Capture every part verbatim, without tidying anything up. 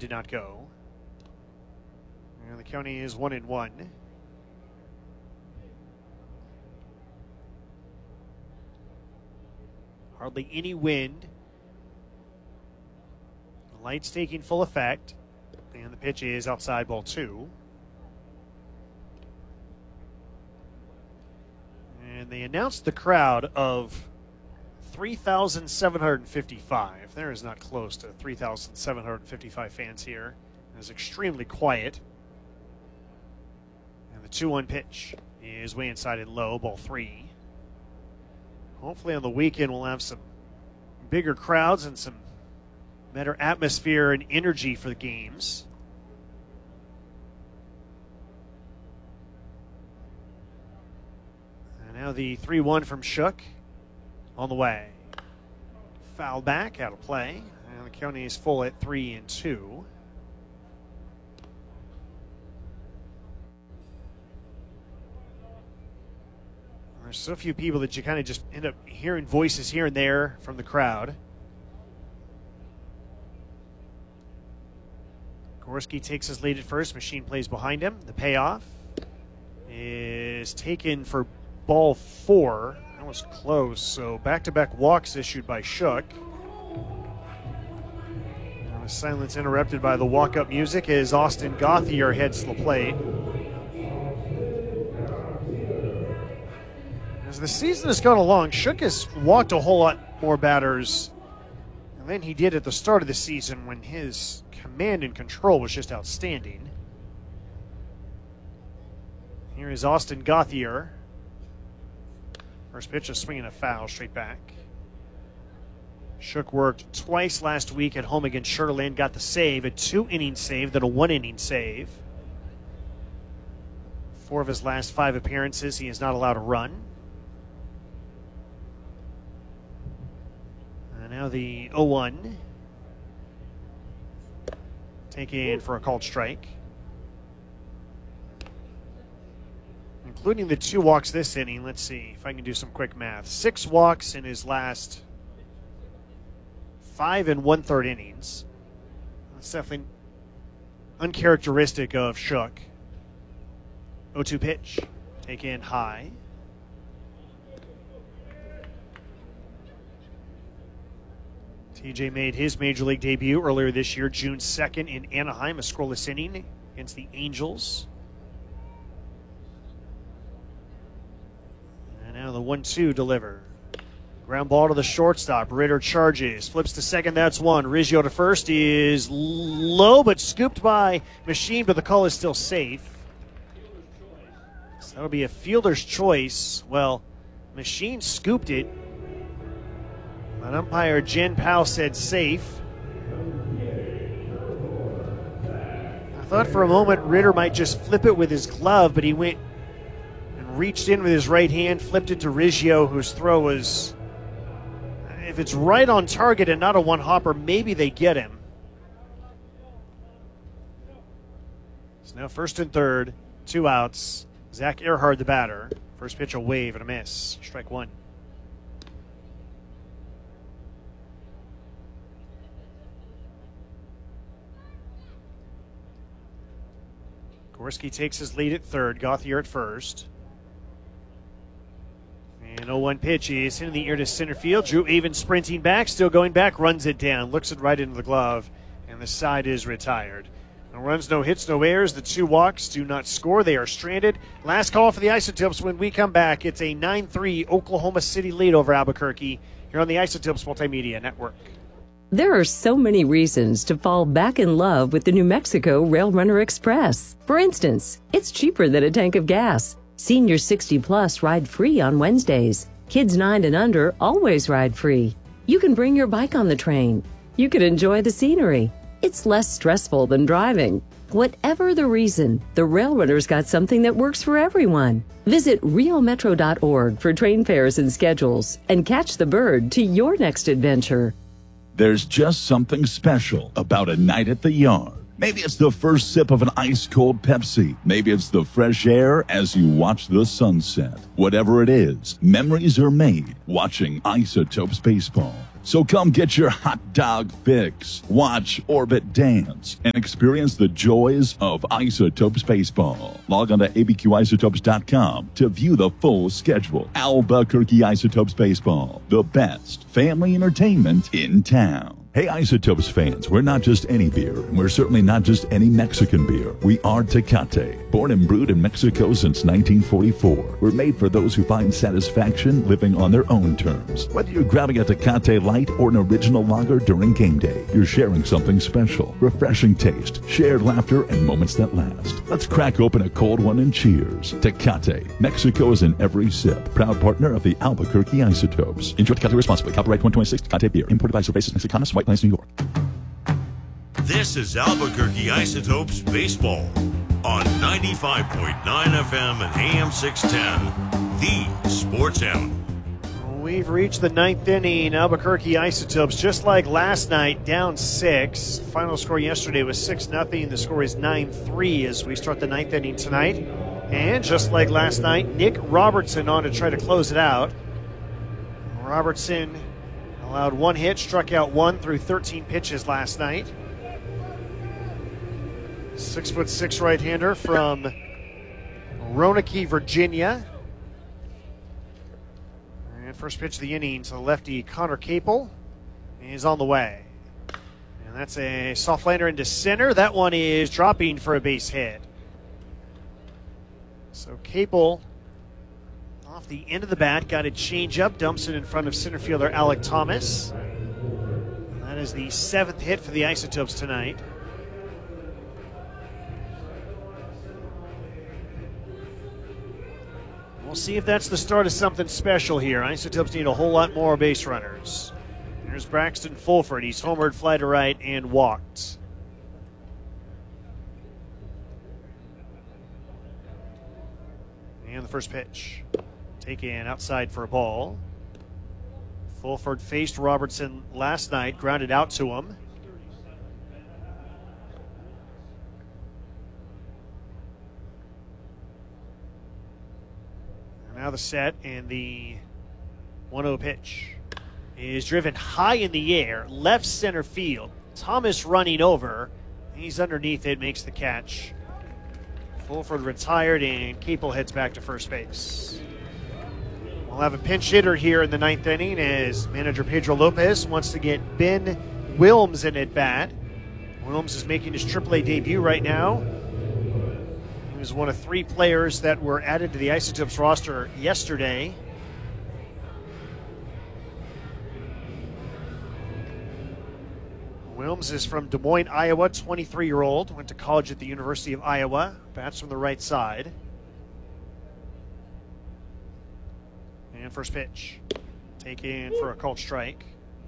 did not go. And the county is one and one. Hardly any wind. The lights taking full effect. And the pitch is outside, ball two. And they announced the crowd of three thousand seven hundred fifty-five. There is not close to three thousand seven hundred fifty-five fans here. It is extremely quiet. And the two one pitch is way inside and low, ball three. Hopefully on the weekend we'll have some bigger crowds and some better atmosphere and energy for the games. And now the three one from Shook on the way. Foul back, out of play. And the county is full at three and two. There's so few people that you kind of just end up hearing voices here and there from the crowd. Gorski takes his lead at first. Machine plays behind him. The payoff is taken for ball four. That was close. So back-to-back walks issued by Shook. Now the silence interrupted by the walk-up music as Austin Gauthier heads to the plate. As the season has gone along, Shook has walked a whole lot more batters than he did at the start of the season when his command and control was just outstanding. Here is Austin Gauthier. First pitch is swinging a foul straight back. Shook worked twice last week at home against Sugar Land, got the save, a two-inning save, then a one-inning save. Four of his last five appearances, he is not allowed to run. And now the oh one. Taken for a called strike. Including the two walks this inning. Let's see if I can do some quick math. Six walks in his last five and one-third innings. That's definitely uncharacteristic of Shook. oh two pitch. Taken high. T J made his major league debut earlier this year, June second in Anaheim, a scoreless inning against the Angels. And now the one two deliver. Ground ball to the shortstop. Ritter charges, flips to second, that's one. Riggio to first is low, but scooped by Machine, but the call is still safe. So that'll be a fielder's choice. Well, Machine scooped it. But umpire Jen Powell said safe. I thought for a moment Ritter might just flip it with his glove, but he went and reached in with his right hand, flipped it to Riggio, whose throw was, if it's right on target and not a one-hopper, maybe they get him. So now first and third, two outs. Zach Earhart, the batter. First pitch, a wave and a miss. Strike one. Gorski takes his lead at third. Gauthier at first. And oh one pitch is hitting the air to center field. Drew Avon sprinting back, still going back, runs it down, looks it right into the glove, and the side is retired. No runs, no hits, no errors. The two walks do not score. They are stranded. Last call for the Isotopes. When we come back, it's a nine three Oklahoma City lead over Albuquerque here on the Isotopes Multimedia Network. There are so many reasons to fall back in love with the New Mexico Rail Runner Express. For instance, it's cheaper than a tank of gas. Senior sixty plus ride free on Wednesdays. Kids nine and under always ride free. You can bring your bike on the train. You can enjoy the scenery. It's less stressful than driving. Whatever the reason, the Rail Runner's got something that works for everyone. Visit rio metro dot org for train fares and schedules and catch the bird to your next adventure. There's just something special about a night at the yard. Maybe it's the first sip of an ice-cold Pepsi. Maybe it's the fresh air as you watch the sunset. Whatever it is, memories are made watching Isotopes baseball. So come get your hot dog fix, watch Orbit dance, and experience the joys of Isotopes Baseball. Log on to A B Q isotopes dot com to view the full schedule. Albuquerque Isotopes Baseball, the best family entertainment in town. Hey, Isotopes fans, we're not just any beer, and we're certainly not just any Mexican beer. We are Tecate, born and brewed in Mexico since nineteen forty-four. We're made for those who find satisfaction living on their own terms. Whether you're grabbing a Tecate Light or an original lager during game day, you're sharing something special. Refreshing taste, shared laughter, and moments that last. Let's crack open a cold one and cheers. Tecate, Mexico is in every sip. Proud partner of the Albuquerque Isotopes. Enjoy Tecate responsibly. Copyright twenty twenty-six Tecate Beer. Imported by Cervezas Mexicanas, White Plains, New York. This is Albuquerque Isotopes Baseball on ninety-five point nine F M and A M six ten, the Sports Hound. We've reached the ninth inning. Albuquerque Isotopes, just like last night, down six. Final score yesterday was six nothing. The score is nine three as we start the ninth inning tonight. And just like last night, Nick Robertson on to try to close it out. Robertson allowed one hit, struck out one through thirteen pitches last night. Six foot six right-hander from Roanoke, Virginia. And first pitch of the inning to the lefty Connor Capel is on the way. And that's a soft liner into center. That one is dropping for a base hit. So Capel off the end of the bat, got a change up, dumps it in front of center fielder Alec Thomas. And that is the seventh hit for the Isotopes tonight. We'll see if that's the start of something special here. Isotopes need a whole lot more base runners. There's Braxton Fulford. He's homered, fly to right, and walked. And the first pitch. Taken outside for a ball. Fulford faced Robertson last night, grounded out to him. And now the set, and the one oh pitch is driven high in the air, left center field. Thomas running over. He's underneath it, makes the catch. Fulford retired, and Capel heads back to first base. We'll have a pinch hitter here in the ninth inning as manager Pedro Lopez wants to get Ben Wilms in at bat. Wilms is making his triple A debut right now. He was one of three players that were added to the Isotopes roster yesterday. Wilms is from Des Moines, Iowa, twenty-three-year-old. Went to college at the University of Iowa. Bats from the right side. And first pitch. Taken for a called strike.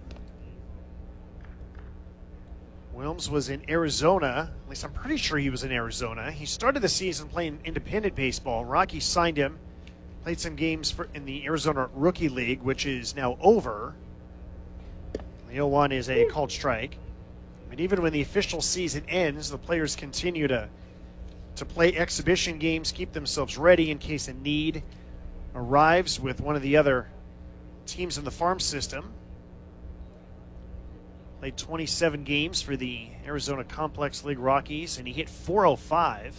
Wilms was in Arizona. At least I'm pretty sure he was in Arizona. He started the season playing independent baseball. Rockies signed him. Played some games for, in the Arizona Rookie League, which is now over. The oh one is a called strike. And even when the official season ends, the players continue to, to play exhibition games, keep themselves ready in case a need arrives with one of the other teams in the farm system. Played twenty-seven games for the Arizona Complex League Rockies, and he hit four oh five.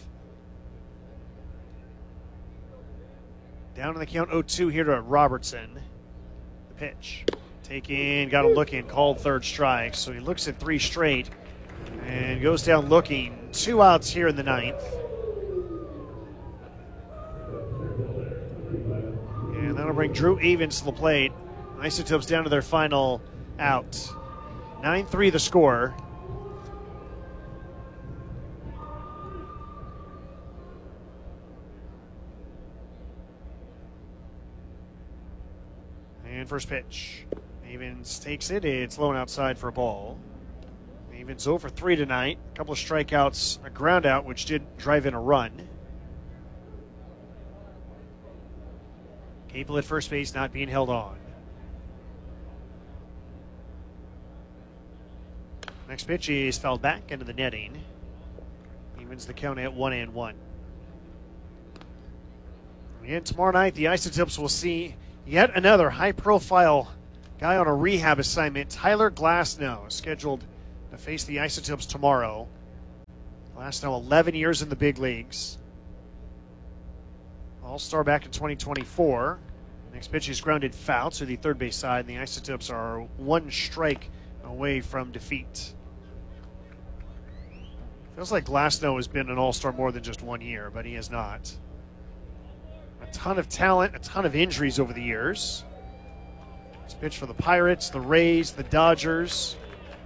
Down in the count oh two here to Robertson. The pitch. Taken, got a look in, called third strike. So he looks at three straight and goes down looking. Two outs here in the ninth. And that'll bring Drew Evans to the plate. Isotopes down to their final out. nine three the score. And first pitch. Evans takes it. It's low and outside for a ball. Evans oh for three tonight. A couple of strikeouts, a ground out, which did drive in a run. Capel at first base, not being held on. Next pitch is fouled back into the netting. Evens the count at one and one. And tomorrow night, the Isotopes will see yet another high-profile guy on a rehab assignment, Tyler Glasnow, scheduled to face the Isotopes tomorrow. Glasnow, eleven years in the big leagues. All-star back in twenty twenty-four. Next pitch is grounded foul to the third base side, and the Isotopes are one strike away from defeat. Feels like Glasnow has been an all-star more than just one year, but he has not. A ton of talent, a ton of injuries over the years. This pitch for the Pirates, the Rays, the Dodgers.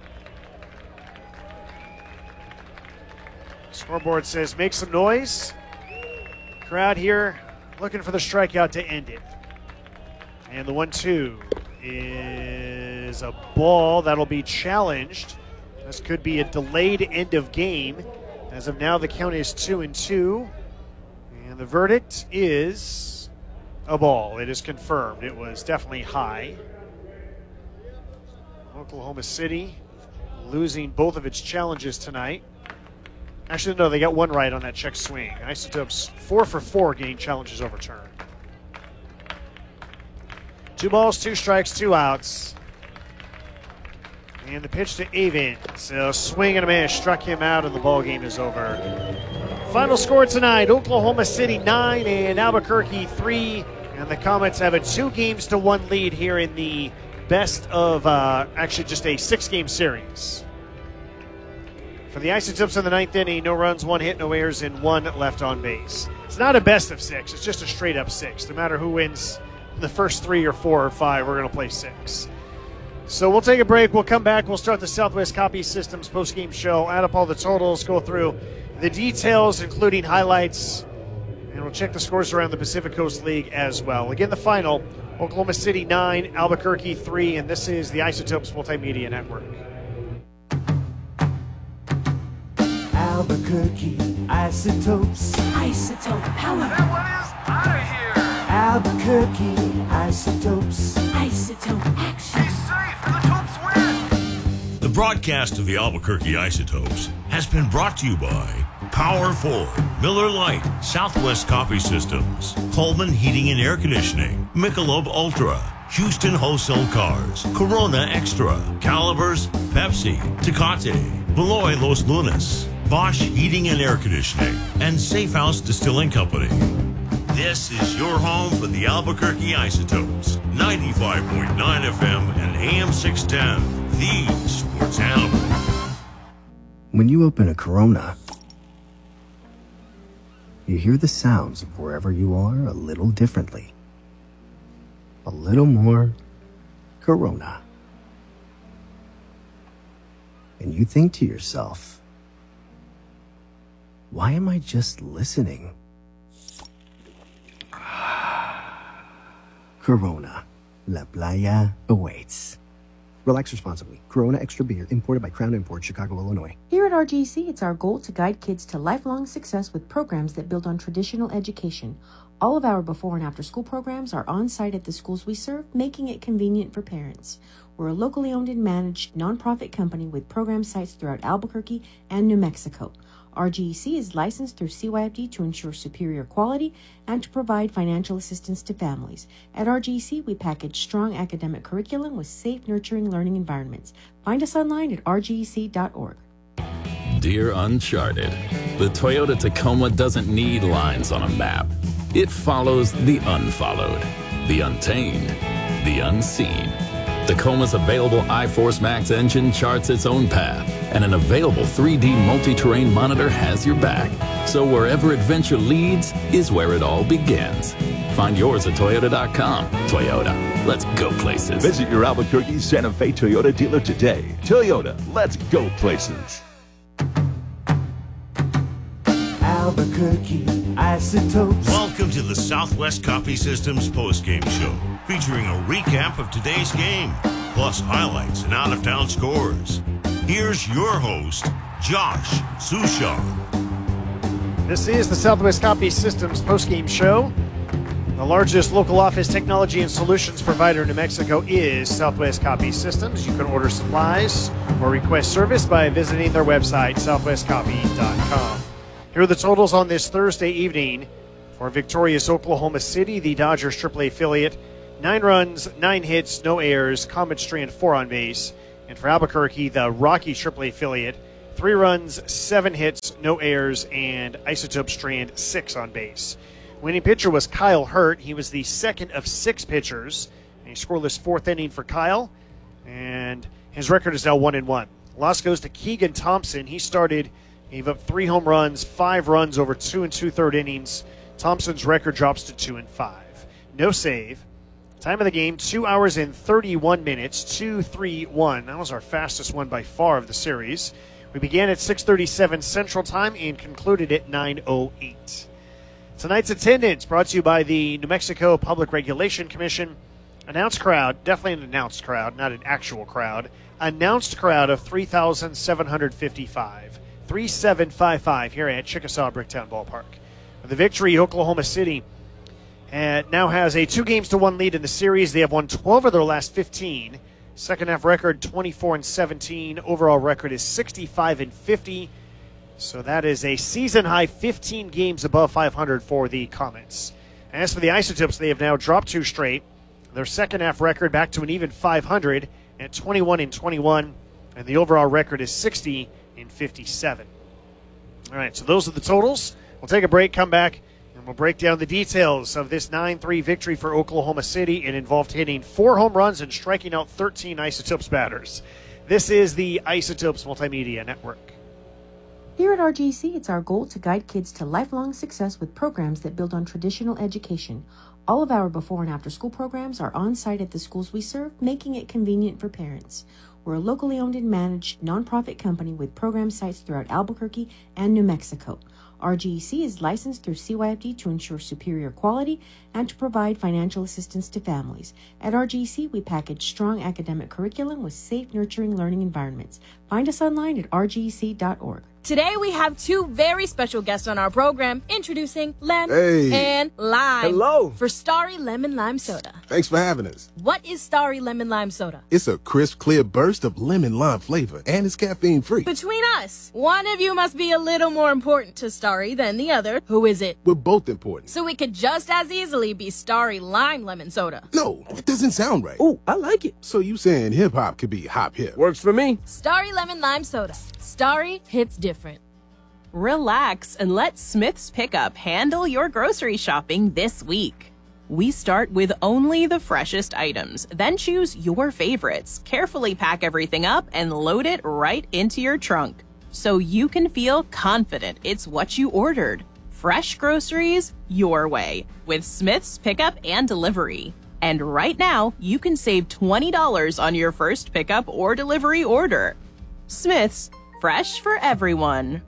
Scoreboard says make some noise. Crowd here looking for the strikeout to end it. And the one two is a ball that'll be challenged. This could be a delayed end of game. As of now, the count is two and two. And the verdict is a ball. It is confirmed. It was definitely high. Oklahoma City losing both of its challenges tonight. Actually, no, they got one right on that check swing. Isotopes four for four getting challenges overturned. Two balls, two strikes, two outs. And the pitch to Avins. A swing and a miss. Struck him out, and the ball game is over. Final score tonight, Oklahoma City nine and Albuquerque three. And the Comets have a two games to one lead here in the best of, uh, actually just a six-game series. For the Isotopes in the ninth inning, no runs, one hit, no errors, and one left on base. It's not a best of six. It's just a straight-up six. No matter who wins the first three or four or five, we're going to play six. So we'll take a break. We'll come back. We'll start the Southwest Copy Systems post-game show, add up all the totals, go through the details, including highlights, and we'll check the scores around the Pacific Coast League as well. Again, the final, Oklahoma City nine, Albuquerque three, and this is the Isotopes Multimedia Network. Albuquerque Isotopes. Isotope power. Everyone is out of here. Albuquerque Isotopes. Isotope action. Be safe and the Topes win. The broadcast of the Albuquerque Isotopes has been brought to you by Power Ford, Miller Lite, Southwest Copy Systems, Coleman Heating and Air Conditioning, Michelob Ultra, Houston Wholesale Cars, Corona Extra, Calibers, Pepsi, Tecate, Beloy Los Lunas, Bosch Heating and Air Conditioning, and Safe House Distilling Company. This is your home for the Albuquerque Isotopes, ninety-five point nine F M and A M six ten, the Sports Animal. When you open a Corona, you hear the sounds of wherever you are a little differently. A little more Corona. And you think to yourself, why am I just listening? Corona. La Playa awaits. Relax responsibly. Corona Extra Beer, imported by Crown Imports, Chicago, Illinois. Here at R G C, it's our goal to guide kids to lifelong success with programs that build on traditional education. All of our before and after school programs are on site at the schools we serve, making it convenient for parents. We're a locally owned and managed nonprofit company with program sites throughout Albuquerque and New Mexico. R G E C is licensed through C Y F D to ensure superior quality and to provide financial assistance to families. At R G E C, we package strong academic curriculum with safe, nurturing learning environments. Find us online at r g e c dot org. Dear Uncharted, the Toyota Tacoma doesn't need lines on a map. It follows the unfollowed, the untamed, the unseen. Tacoma's available iForce Max engine charts its own path, and an available three D multi-terrain monitor has your back. So wherever adventure leads is where it all begins. Find yours at Toyota dot com. Toyota, let's go places. Visit your Albuquerque Santa Fe Toyota dealer today. Toyota, let's go places. Albuquerque Isotopes. Welcome to the Southwest Copy Systems postgame show, featuring a recap of today's game, plus highlights and out-of-town scores. Here's your host, Josh Sushar. This is the Southwest Copy Systems postgame show. The largest local office technology and solutions provider in New Mexico is Southwest Copy Systems. You can order supplies or request service by visiting their website, southwest copy dot com. Here are the totals on this Thursday evening for victorious Oklahoma City. The Dodgers triple A affiliate Nine runs, nine hits, no errors. Comet Strand, four on base. And for Albuquerque, the Rocky triple A affiliate, three runs, seven hits, no errors, and Isotope Strand, six on base. Winning pitcher was Kyle Hurt. He was the second of six pitchers. And he scoreless fourth inning for Kyle. And his record is now one and one. Loss goes to Keegan Thompson. He started, gave up three home runs, five runs over two and two-third innings. Thompson's record drops to two and five. No save. Time of the game, two hours and thirty-one minutes, two three one. That was our fastest one by far of the series. We began at six thirty-seven Central Time and concluded at nine oh eight. Tonight's attendance brought to you by the New Mexico Public Regulation Commission. Announced crowd, definitely an announced crowd, not an actual crowd. Announced crowd of three thousand seven hundred fifty-five. three seven five five here at Chickasaw Bricktown Ballpark. With the victory, Oklahoma City uh, now has a two games to one lead in the series. They have won twelve of their last fifteen. Second half record twenty-four and seventeen. Overall record is sixty-five and fifty. So that is a season high fifteen games above five hundred for the Comets. As for the Isotopes, they have now dropped two straight. Their second half record back to an even five hundred at twenty-one and twenty-one. And the overall record is sixty and fifty-seven. All right, so those are the totals. We'll take a break, come back, and we'll break down the details of this nine three victory for Oklahoma City. It involved hitting four home runs and striking out thirteen Isotopes batters. This is the Isotopes Multimedia Network. Here at R G C, it's our goal to guide kids to lifelong success with programs that build on traditional education. All of our before and after school programs are on site at the schools we serve, making it convenient for parents. We're a locally owned and managed nonprofit company with program sites throughout Albuquerque and New Mexico. R G E C is licensed through C Y F D to ensure superior quality and to provide financial assistance to families. At R G E C, we package strong academic curriculum with safe, nurturing learning environments. Find us online at r g e c dot org. Today we have two very special guests on our program, introducing Lem Hey. and Lime. Hello. For Starry Lemon Lime Soda. Thanks for having us. What is Starry Lemon Lime Soda? It's a crisp, clear burst of lemon lime flavor, and it's caffeine free. Between us, one of you must be a little more important to Starry than the other. Who is it? We're both important. So it could just as easily be Starry Lime Lemon Soda. No, it doesn't sound right. Oh, I like it. So you saying hip hop could be hop hip? Works for me. Starry Lemon Lime Soda. Starry hits different. Relax and let Smith's Pickup handle your grocery shopping this week. We start with only the freshest items, then choose your favorites, carefully pack everything up, and load it right into your trunk, so you can feel confident it's what you ordered. Fresh groceries your way with Smith's Pickup and Delivery. And right now, you can save twenty dollars on your first pickup or delivery order. Smith's, fresh for everyone.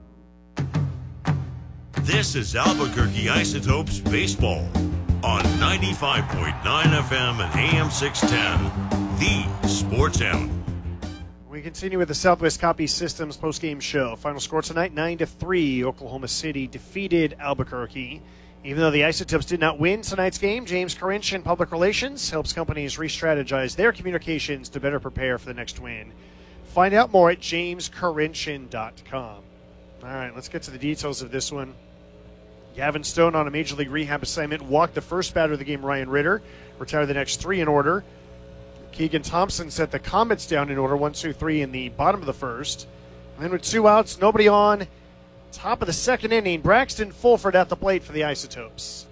This is Albuquerque Isotopes Baseball on ninety-five point nine F M and A M six ten, the Sports Animal. We continue with the Southwest Copy Systems postgame show. Final score tonight, nine to three. Oklahoma City defeated Albuquerque. Even though the Isotopes did not win tonight's game, James Karinch in Public Relations helps companies re-strategize their communications to better prepare for the next win. Find out more at james karinchin dot com. All right, let's get to the details of this one. Gavin Stone on a Major League rehab assignment walked the first batter of the game, Ryan Ritter. Retired the next three in order. Keegan Thompson set the Comets down in order, one, two, three in the bottom of the first. And then with two outs, nobody on, top of the second inning, Braxton Fulford at the plate for the Isotopes.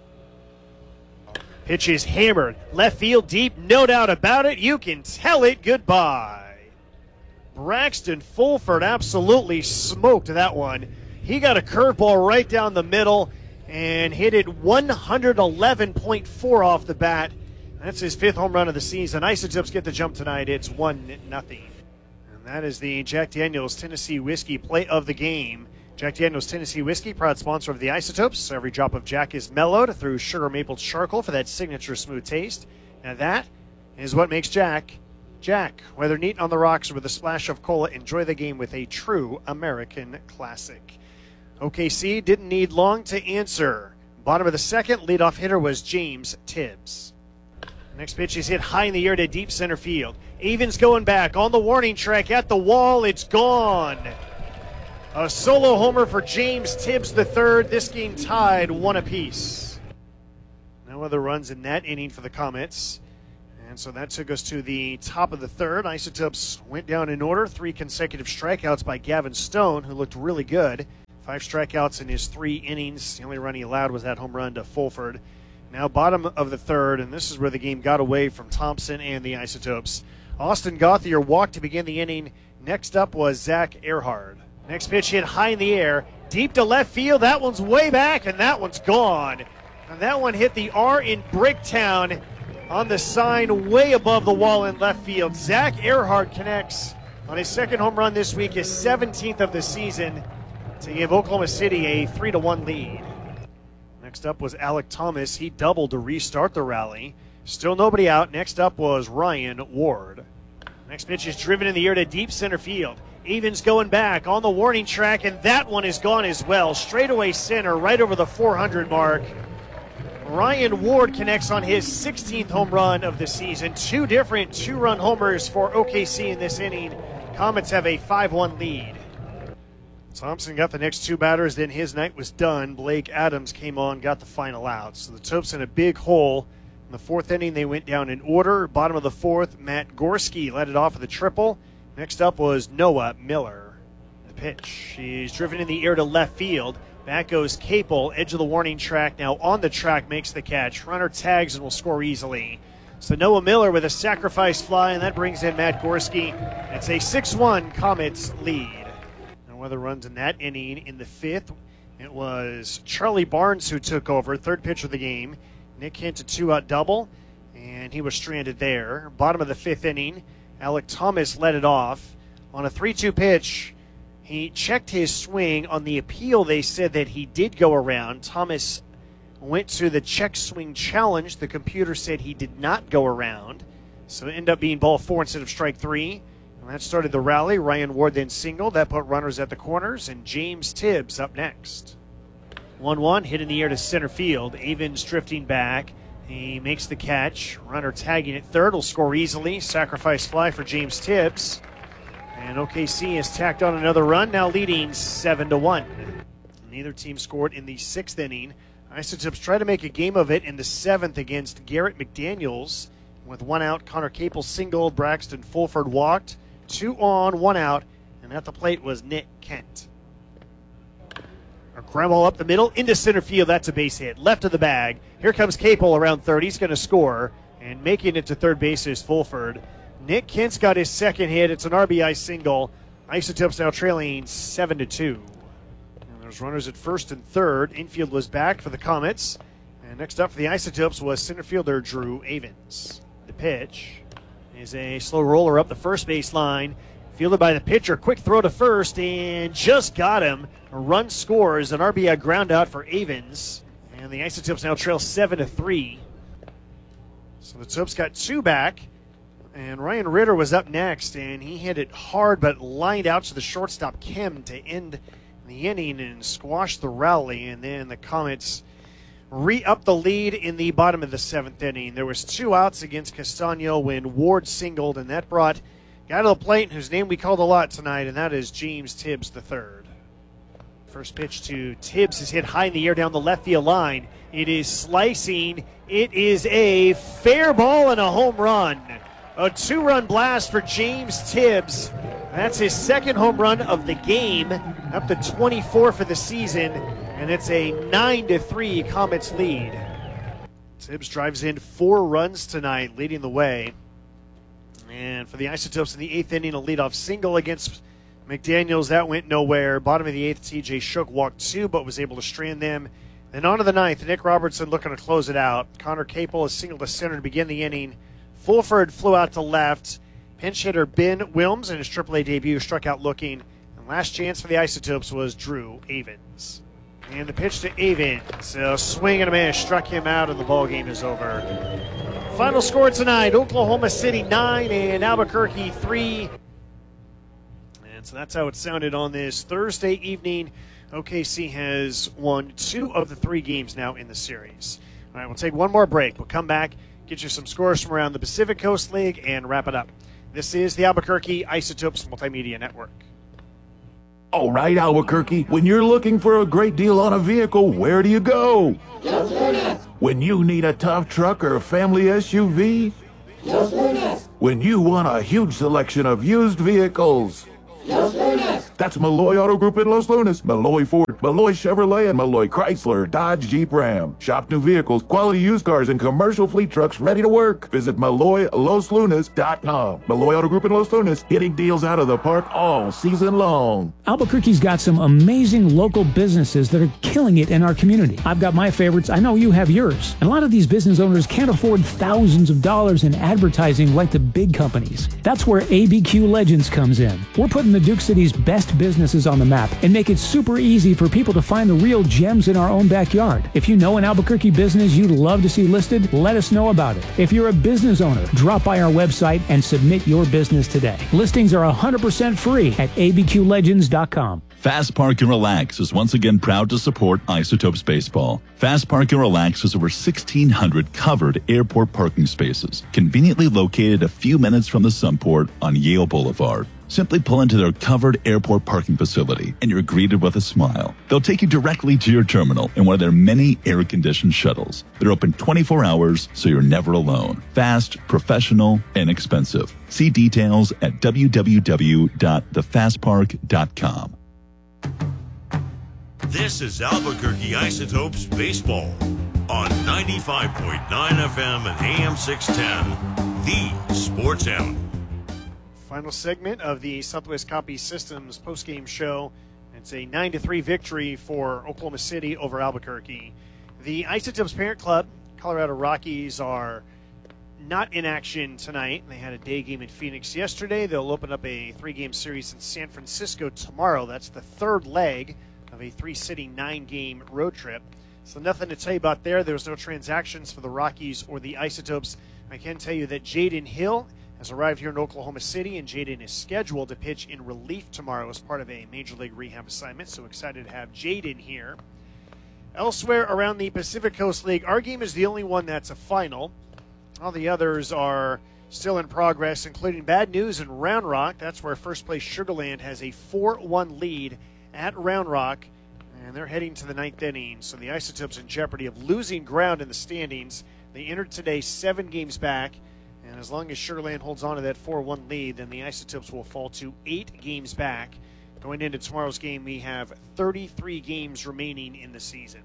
Pitch is hammered. Left field deep, no doubt about it. You can tell it goodbye. Braxton Fulford absolutely smoked that one. He got a curveball right down the middle and hit it one eleven point four off the bat. That's his fifth home run of the season. Isotopes get the jump tonight. It's one nothing. And that is the Jack Daniel's Tennessee Whiskey play of the game. Jack Daniel's Tennessee Whiskey, proud sponsor of the Isotopes. Every drop of Jack is mellowed through sugar maple charcoal for that signature smooth taste. Now that is what makes Jack, Jack. Whether neat on the rocks or with a splash of cola, enjoy the game with a true American classic. O K C didn't need long to answer. Bottom of the second, leadoff hitter was James Tibbs. Next pitch is hit high in the air to deep center field. Avens going back on the warning track at the wall. It's gone. A solo homer for James Tibbs the third. This game tied one apiece. Now other runs in that inning for the Comets. And so that took us to the top of the third. Isotopes went down in order. Three consecutive strikeouts by Gavin Stone, who looked really good. Five strikeouts in his three innings. The only run he allowed was that home run to Fulford. Now bottom of the third, and this is where the game got away from Thompson and the Isotopes. Austin Gauthier walked to begin the inning. Next up was Zach Earhart. Next pitch hit high in the air, deep to left field. That one's way back, and that one's gone. And that one hit the R in Bricktown on the sign way above the wall in left field. Zach Earhart connects on his second home run this week, his seventeenth of the season, to give Oklahoma City a three to one lead. Next up was Alec Thomas. He doubled to restart the rally. Still nobody out. Next up was Ryan Ward. Next pitch is driven in the air to deep center field. Evans going back on the warning track, and that one is gone as well. Straightaway center, right over the four hundred mark. Ryan Ward connects on his sixteenth home run of the season. Two different two-run homers for O K C in this inning. Comets have a five one lead. Thompson got the next two batters, then his night was done. Blake Adams came on, got the final out. So the Topes in a big hole. In the fourth inning, they went down in order. Bottom of the fourth, Matt Gorski led it off with a triple. Next up was Noah Miller. The pitch. He's driven in the air to left field. Back goes Capel, edge of the warning track. Now on the track, makes the catch. Runner tags and will score easily. So Noah Miller with a sacrifice fly, and that brings in Matt Gorski. It's a six one Comets lead. No other runs in that inning. In the fifth, it was Charlie Barnes who took over. Third pitch of the game. Nick Hint a two-out double, and he was stranded there. Bottom of the fifth inning, Alec Thomas led it off. On a three two pitch, he checked his swing. On the appeal, they said that he did go around. Thomas went to the check swing challenge. The computer said he did not go around. So it ended up being ball four instead of strike three. And that started the rally. Ryan Ward then singled. That put runners at the corners, and James Tibbs up next. one one, hit in the air to center field. Avens drifting back. He makes the catch. Runner tagging at third will score easily. Sacrifice fly for James Tibbs. And O K C has tacked on another run, now leading seven to one. Neither team scored in the sixth inning. Isotopes try to make a game of it in the seventh against Garrett McDaniels. With one out, Connor Capel singled, Braxton Fulford walked. Two on, one out, and at the plate was Nick Kent. A ground ball up the middle into center field. That's a base hit. Left of the bag. Here comes Capel around third. He's going to score. And making it to third base is Fulford. Nick Kent's got his second hit. It's an R B I single. Isotopes now trailing seven to two. And there's runners at first and third. Infield was back for the Comets. And next up for the Isotopes was center fielder Drew Avens. The pitch is a slow roller up the first base line. Fielded by the pitcher. Quick throw to first and just got him. A run scores, an R B I ground out for Avens. And the Isotopes now trail seven to three. So the Topes got two back. And Ryan Ritter was up next, and he hit it hard but lined out to the shortstop Kim to end the inning and squash the rally. And then the Comets re-up the lead in the bottom of the seventh inning. There was two outs against Castano when Ward singled, and that brought guy to the plate whose name we called a lot tonight, and that is James Tibbs the third. First pitch to Tibbs is hit high in the air down the left field line. It is slicing. It is a fair ball and a home run. A two-run blast for James Tibbs. That's his second home run of the game, up to twenty-four for the season, and it's a nine to three Comets lead. Tibbs drives in four runs tonight, leading the way. And for the Isotopes in the eighth inning, a leadoff single against McDaniels. That went nowhere. Bottom of the eighth, T J Shook walked two, but was able to strand them. Then on to the ninth, Nick Robertson looking to close it out. Connor Capel is single to center to begin the inning. Fulford flew out to left. Pinch hitter Ben Wilms in his triple A debut struck out looking. And last chance for the Isotopes was Drew Avens. And the pitch to Avens. A swing and a miss struck him out, and the ball game is over. Final score tonight, Oklahoma City nine and Albuquerque three. And so that's how it sounded on this Thursday evening. O K C has won two of the three games now in the series. All right, we'll take one more break. We'll come back, get you some scores from around the Pacific Coast League, and wrap it up. This is the Albuquerque Isotopes Multimedia Network. All right, Albuquerque, when you're looking for a great deal on a vehicle, where do you go? When you need a tough truck or a family S U V? Los Lunas. When you want a huge selection of used vehicles? Los Lunas. That's Malloy Auto Group in Los Lunas. Malloy Ford, Malloy Chevrolet, and Malloy Chrysler, Dodge, Jeep, Ram. Shop new vehicles, quality used cars, and commercial fleet trucks ready to work. Visit Malloy Los Lunas dot com. Malloy Auto Group in Los Lunas, hitting deals out of the park all season long. Albuquerque's got some amazing local businesses that are killing it in our community. I've got my favorites. I know you have yours. And a lot of these business owners can't afford thousands of dollars in advertising like the big companies. That's where A B Q Legends comes in. We're putting the Duke City's best businesses on the map and make it super easy for people to find the real gems in our own backyard. If you know an Albuquerque business you'd love to see listed, let us know about it. If you're a business owner, drop by our website and submit your business today. Listings are one hundred percent free at A B Q legends dot com. Fast Park and Relax is once again proud to support Isotopes Baseball. Fast Park and Relax has over sixteen hundred covered airport parking spaces, conveniently located a few minutes from the Sunport on Yale Boulevard. Simply pull into their covered airport parking facility and you're greeted with a smile. They'll take you directly to your terminal in one of their many air-conditioned shuttles. They're open twenty-four hours, so you're never alone. Fast, professional, and expensive. See details at w w w dot the fast park dot com. This is Albuquerque Isotopes Baseball on ninety-five point nine F M and A M six ten, the Sports Animal. Final segment of the Southwest Copy Systems postgame show. It's a nine to three victory for Oklahoma City over Albuquerque. The Isotopes parent club, Colorado Rockies, are not in action tonight. They had a day game in Phoenix yesterday. They'll open up a three-game series in San Francisco tomorrow. That's the third leg of a three-city, nine-game road trip. So nothing to tell you about there. There was no transactions for the Rockies or the Isotopes. I can tell you that Jaden Hill has arrived here in Oklahoma City, and Jaden is scheduled to pitch in relief tomorrow as part of a Major League rehab assignment. So excited to have Jaden here. Elsewhere around the Pacific Coast League, our game is the only one that's a final. All the others are still in progress, including bad news in Round Rock. That's where first place Sugarland has a four one lead at Round Rock, and they're heading to the ninth inning. So the Isotopes in jeopardy of losing ground in the standings. They entered today seven games back, and as long as Sugarland holds on to that four one lead, then the Isotopes will fall to eight games back. Going into tomorrow's game, we have thirty-three games remaining in the season.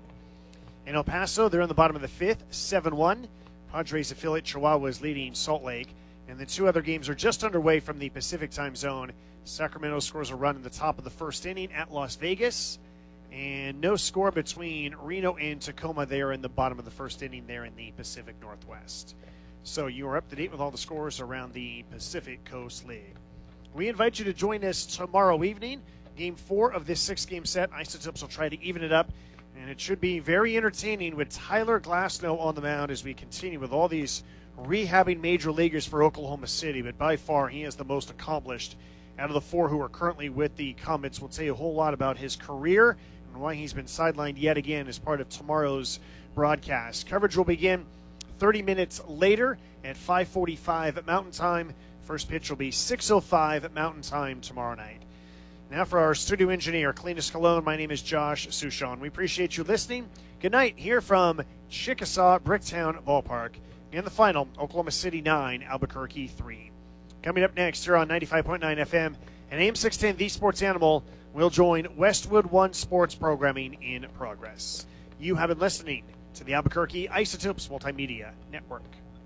In El Paso, they're in the bottom of the fifth, seven one. Padres affiliate Chihuahua is leading Salt Lake, and the two other games are just underway from the Pacific time zone. Sacramento scores a run in the top of the first inning at Las Vegas, and no score between Reno and Tacoma. They are in the bottom of the first inning there in the Pacific Northwest. So you are up to date with all the scores around the Pacific Coast League. We invite you to join us tomorrow evening. Game four of this six-game set. Isotopes will try to even it up, and it should be very entertaining with Tyler Glasnow on the mound as we continue with all these rehabbing major leaguers for Oklahoma City. But by far, he is the most accomplished out of the four who are currently with the Comets. We'll tell you a whole lot about his career and why he's been sidelined yet again as part of tomorrow's broadcast. Coverage will begin thirty minutes later at five forty-five at Mountain Time. First pitch will be six oh five at Mountain Time tomorrow night. Now for our studio engineer, Cleanest Cologne, my name is Josh Sushon. We appreciate you listening. Good night here from Chickasaw Bricktown Ballpark. And the final, Oklahoma City nine, Albuquerque three. Coming up next here on ninety-five point nine F M and A M six ten, The Sports Animal, we'll join Westwood One Sports Programming in progress. You have been listening to the Albuquerque Isotopes Multimedia Network.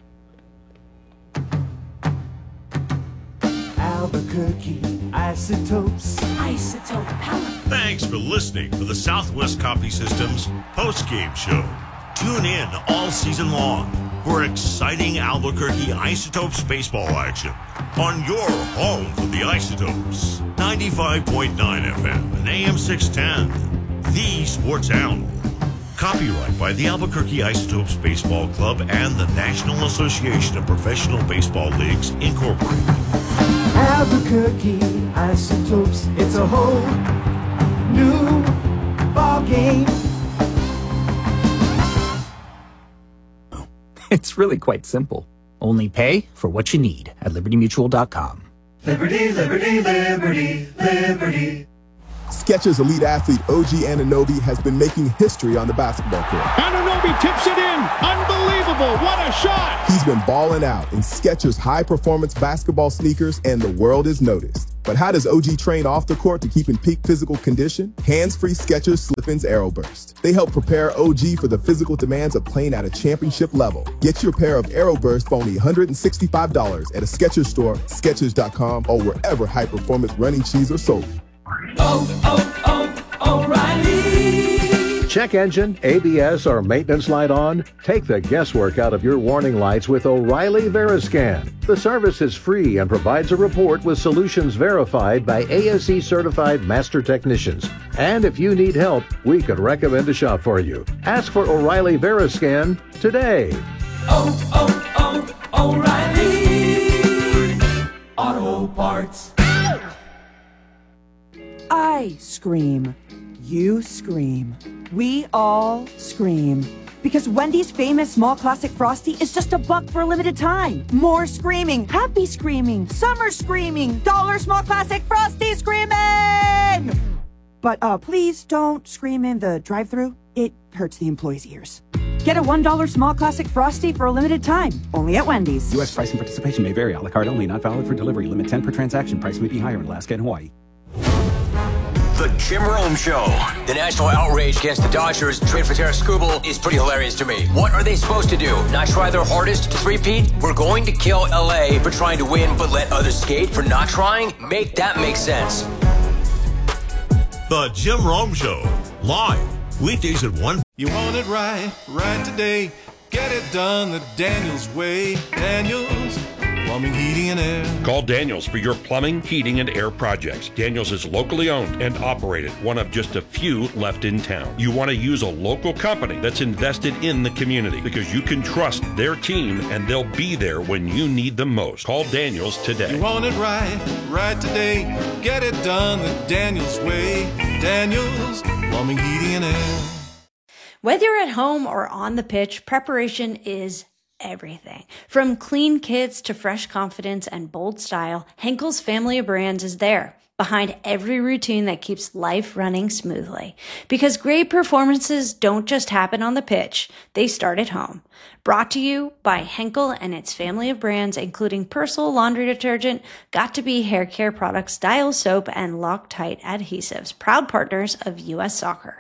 Albuquerque Isotopes. Isotope Power. Thanks for listening to the Southwest Copy Systems postgame show. Tune in all season long for exciting Albuquerque Isotopes baseball action on your home for the Isotopes. ninety-five point nine F M and A M six ten, The Sports Animal. Copyright by the Albuquerque Isotopes Baseball Club and the National Association of Professional Baseball Leagues, Incorporated. Albuquerque Isotopes, it's a whole new ball game. It's really quite simple. Only pay for what you need at liberty mutual dot com. Liberty, liberty, liberty, liberty. Skechers elite athlete O G Anunoby has been making history on the basketball court. Anunoby tips it in. Unbelievable. What a shot. He's been balling out in Skechers high-performance basketball sneakers, and the world is noticed. But how does O G train off the court to keep in peak physical condition? Hands-free Skechers Slip-ins Aeroburst. They help prepare O G for the physical demands of playing at a championship level. Get your pair of Aeroburst for only one hundred sixty-five dollars at a Skechers store, Skechers dot com, or wherever high-performance running shoes are sold. Oh, oh, oh, O'Reilly. Check engine, A B S, or maintenance light on? Take the guesswork out of your warning lights with O'Reilly Veriscan. The service is free and provides a report with solutions verified by A S E certified master technicians. And if you need help, we could recommend a shop for you. Ask for O'Reilly Veriscan today. Oh, oh, oh, O'Reilly Auto Parts. I scream. You scream. We all scream. Because Wendy's famous small classic Frosty is just a buck for a limited time. More screaming, happy screaming, summer screaming, dollar small classic Frosty screaming! But uh, please don't scream in the drive-thru. It hurts the employees' ears. Get a one dollar small classic Frosty for a limited time. Only at Wendy's. U S price and participation may vary. A la carte only. Not valid for delivery. Limit ten per transaction. Price may be higher in Alaska and Hawaii. The Jim Rome Show. The national outrage against the Dodgers trade for Taras Skubal is pretty hilarious to me. What are they supposed to do? Not try their hardest to three-peat? We're going to kill L A for trying to win, but let others skate for not trying? Make that make sense. The Jim Rome Show. Live. Weekdays at one. You want it right, right today. Get it done the Daniels way. Daniels Plumbing, Heating, and Air. Call Daniels for your plumbing, heating, and air projects. Daniels is locally owned and operated, one of just a few left in town. You want to use a local company that's invested in the community because you can trust their team and they'll be there when you need them most. Call Daniels today. You want it right, right today. Get it done the Daniels way. Daniels Plumbing, Heating, and Air. Whether you're at home or on the pitch, preparation is everything. From clean kits to fresh confidence and bold style, Henkel's family of brands is there, behind every routine that keeps life running smoothly. Because great performances don't just happen on the pitch, they start at home. Brought to you by Henkel and its family of brands, including Persil laundry detergent, Got2b hair care products, Dial soap, and Loctite adhesives, proud partners of U S Soccer.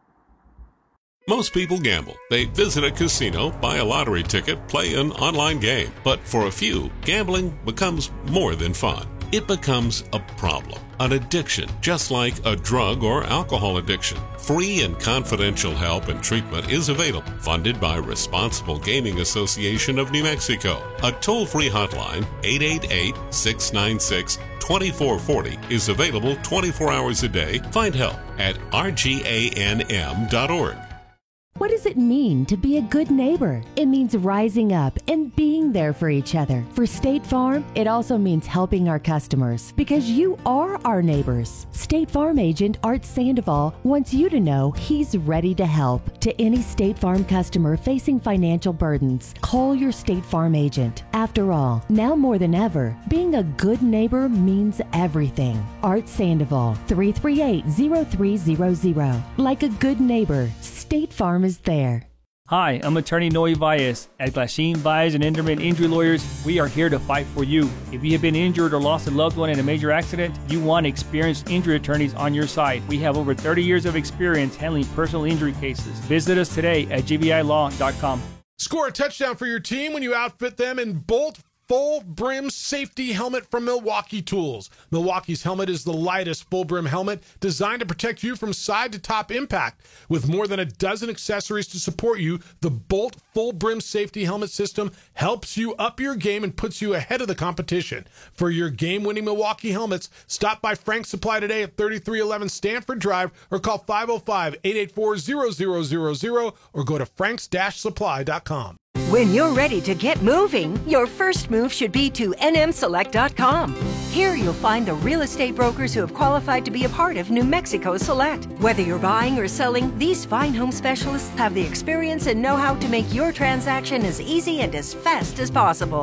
Most people gamble. They visit a casino, buy a lottery ticket, play an online game. But for a few, gambling becomes more than fun. It becomes a problem, an addiction, just like a drug or alcohol addiction. Free and confidential help and treatment is available, funded by Responsible Gaming Association of New Mexico. A toll-free hotline, eight eight eight, six nine six, two four four zero, is available twenty-four hours a day. Find help at R G A N M dot org. What does it mean to be a good neighbor? It means rising up and being there for each other. For State Farm, it also means helping our customers because you are our neighbors. State Farm agent Art Sandoval wants you to know he's ready to help. To any State Farm customer facing financial burdens, call your State Farm agent. After all, now more than ever, being a good neighbor means everything. Art Sandoval, three three eight, zero three zero zero. Like a good neighbor, State Farm is there. Hi, I'm attorney Noe Valles. At Glasheen, Valles and Enderman Injury Lawyers, we are here to fight for you. If you have been injured or lost a loved one in a major accident, you want experienced injury attorneys on your side. We have over thirty years of experience handling personal injury cases. Visit us today at G B I law dot com. Score a touchdown for your team when you outfit them in Bolt Full Brim Safety Helmet from Milwaukee Tools. Milwaukee's helmet is the lightest full brim helmet designed to protect you from side to top impact. With more than a dozen accessories to support you, the Bolt Full Brim Safety Helmet system helps you up your game and puts you ahead of the competition. For your game-winning Milwaukee helmets, stop by Frank's Supply today at thirty-three eleven Stanford Drive or call five oh five, eight eight four, zero zero zero zero or go to franks dash supply dot com. When you're ready to get moving, your first move should be to N M select dot com. Here you'll find the real estate brokers who have qualified to be a part of New Mexico Select. Whether you're buying or selling, these fine home specialists have the experience and know-how to make your transaction as easy and as fast as possible.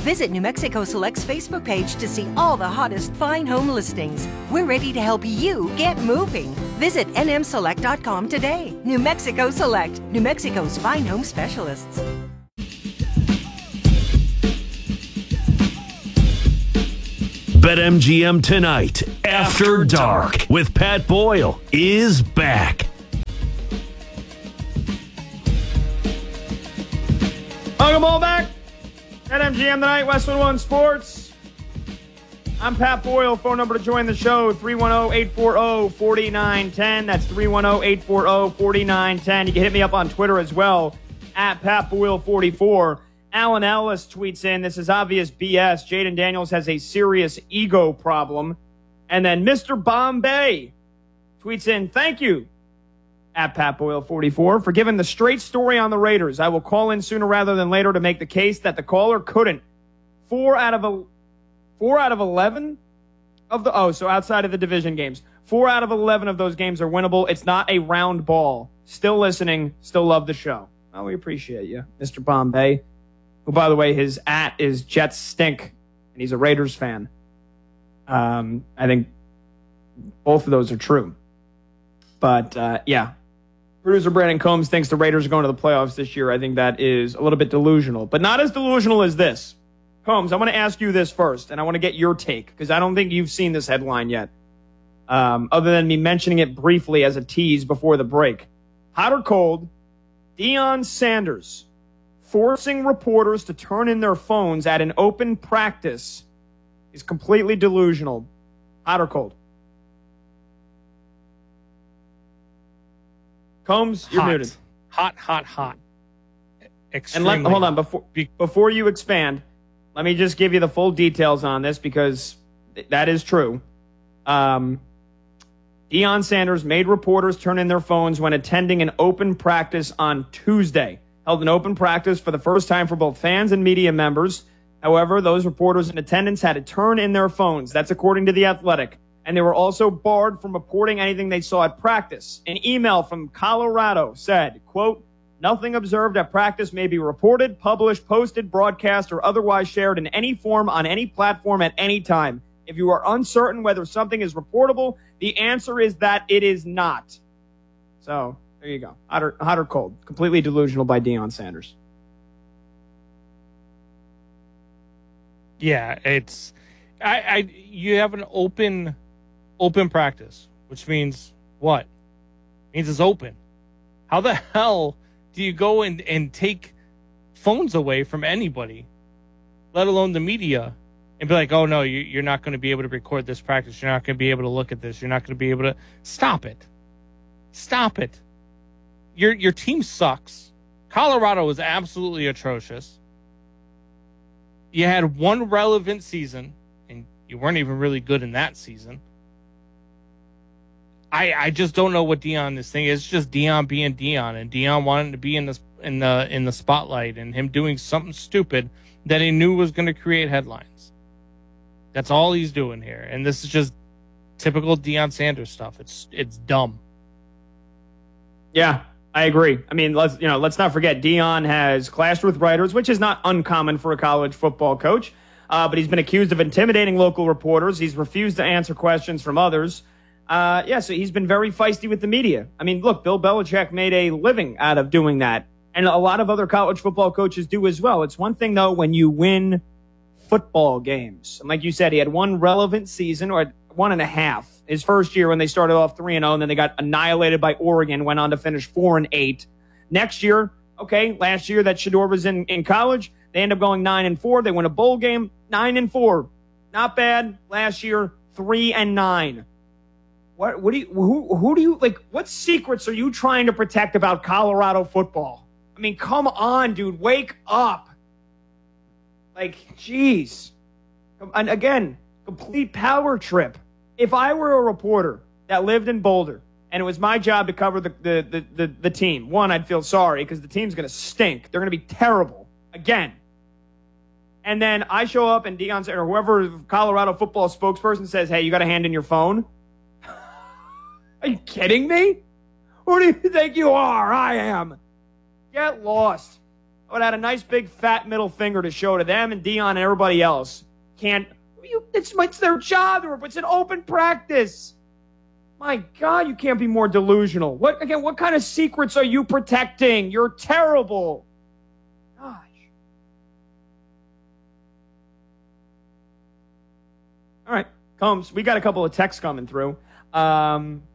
Visit New Mexico Select's Facebook page to see all the hottest fine home listings. We're ready to help you get moving. Visit N M select dot com today. New Mexico Select, New Mexico's fine home specialists. BetMGM tonight, After Dark, with Pat Boyle, is back. Welcome all back. BetMGM tonight, Westwood One Sports. I'm Pat Boyle. Phone number to join the show, three one zero, eight four zero, four nine one zero. That's three one zero, eight four zero, four nine one zero. You can hit me up on Twitter as well, at Pat Boyle forty-four. Alan Ellis tweets in, this is obvious B S. Jaden Daniels has a serious ego problem. And then Mister Bombay tweets in, thank you, at Pat Boyle forty-four, for giving the straight story on the Raiders. I will call in sooner rather than later to make the case that the caller couldn't. Four out of a, four out of eleven of the, oh, so outside of the division games. Four out of eleven of those games are winnable. It's not a round ball. Still listening. Still love the show. Well, we appreciate you, Mister Bombay. Who, by the way, his at is Jets Stink, and he's a Raiders fan. Um, I think both of those are true. But, uh, yeah. Producer Brandon Combs thinks the Raiders are going to the playoffs this year. I think that is a little bit delusional, but not as delusional as this. Combs, I want to ask you this first, and I want to get your take, because I don't think you've seen this headline yet, um, other than me mentioning it briefly as a tease before the break. Hot or cold, Deion Sanders forcing reporters to turn in their phones at an open practice is completely delusional. Hot or cold? Combs, you're hot. muted. Hot, hot, hot. Extremely. And let, hold on, before before you expand, let me just give you the full details on this, because th- that is true. Um, Deion Sanders made reporters turn in their phones when attending an open practice on Tuesday. Held an open practice for the first time for both fans and media members. However, those reporters in attendance had to turn in their phones. That's according to The Athletic. And they were also barred from reporting anything they saw at practice. An email from Colorado said, quote, nothing observed at practice may be reported, published, posted, broadcast, or otherwise shared in any form on any platform at any time. If you are uncertain whether something is reportable, the answer is that it is not. So, there you go. Hot or, hot or cold. Completely delusional by Deion Sanders. Yeah, it's I, I you have an open open practice, which means what? It means it's open. How the hell do you go and, and take phones away from anybody, let alone the media, and be like, oh no, you, you're not going to be able to record this practice. You're not going to be able to look at this. You're not going to be able to stop it. Stop it. Your your team sucks. Colorado is absolutely atrocious. You had one relevant season, and you weren't even really good in that season. I I just don't know what Deion this thing is. It's just Deion being Deion, and Deion wanting to be in the in the in the spotlight, and him doing something stupid that he knew was going to create headlines. That's all he's doing here, and this is just typical Deion Sanders stuff. It's it's dumb. Yeah, I agree. I mean, let's you know, let's not forget Deion has clashed with writers, which is not uncommon for a college football coach. Uh, but he's been accused of intimidating local reporters. He's refused to answer questions from others. Uh, yeah, so he's been very feisty with the media. I mean, look, Bill Belichick made a living out of doing that, and a lot of other college football coaches do as well. It's one thing though when you win football games, and like you said, he had one relevant season or one and a half. His first year when they started off three and zero, and then they got annihilated by Oregon, went on to finish four and eight. Next year, okay, last year that Shedeur was in, in college, they end up going nine and four. They win a bowl game, nine and four, not bad. Last year, three and nine. What? What do you? Who? Who do you like? What secrets are you trying to protect about Colorado football? I mean, come on, dude, wake up! Like, jeez. And again, complete power trip. If I were a reporter that lived in Boulder and it was my job to cover the the the, the, the team, one, I'd feel sorry because the team's going to stink. They're going to be terrible again. And then I show up and Deion or whoever Colorado football spokesperson says, "Hey, you got to hand in your phone." Are you kidding me? Who do you think you are? I am. Get lost. I would have had a nice big fat middle finger to show to them and Dion and everybody else. Can't, you, it's, it's their job. It's an open practice. My God, you can't be more delusional. What, again, what kind of secrets are you protecting? You're terrible. Gosh. All right, Combs, we got a couple of texts coming through. Um,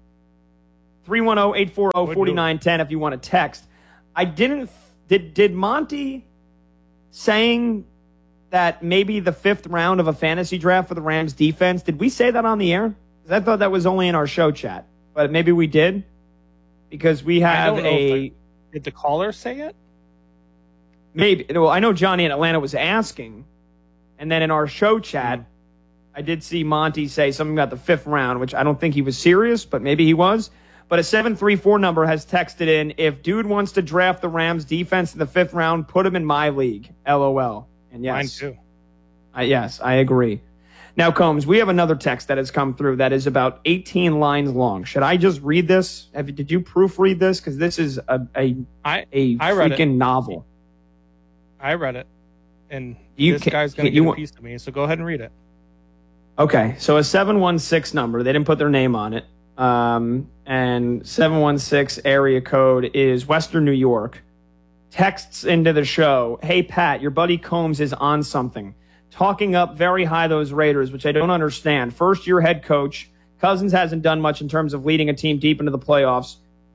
three one zero, eight four zero, four nine one zero if you want to text. I didn't... Did did Monty saying that maybe the fifth round of a fantasy draft for the Rams defense, did we say that on the air? Because I thought that was only in our show chat. But maybe we did. Because we have a... The, did the caller say it? Maybe. Well, I know Johnny in Atlanta was asking. And then in our show chat, mm. I did see Monty say something about the fifth round, which I don't think he was serious, but maybe he was. But a seven three four number has texted in, if dude wants to draft the Rams defense in the fifth round, put him in my league. LOL. And yes. Mine too. I, yes, I agree. Now, Combs, we have another text that has come through that is about eighteen lines long. Should I just read this? Have, did you proofread this? Because this is a a, I, a I read freaking it. novel. I read it. And you this can, guy's going to give a piece of me, so go ahead and read it. Okay, so a seven one six number. They didn't put their name on it. Um, and seven one six area code is Western New York. Texts into the show, hey, Pat, your buddy Combs is on something. Talking up very high those Raiders, which I don't understand. First-year head coach. Cousins hasn't done much in terms of leading a team deep into the playoffs.